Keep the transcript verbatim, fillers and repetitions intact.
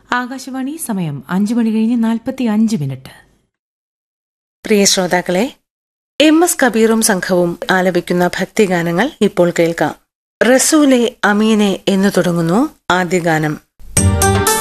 ആകാശവാണി സമയം അഞ്ചു മണി കഴിഞ്ഞ് നാൽപ്പത്തി അഞ്ച് മിനിറ്റ്. പ്രിയ ശ്രോതാക്കളെ, എം എസ് കബീറും സംഘവും ആലപിക്കുന്ന ഭക്തിഗാനങ്ങൾ ഇപ്പോൾ കേൾക്കാം. റസൂലെ അമീനെ എന്നു തുടങ്ങുന്നു ആദ്യ ഗാനം.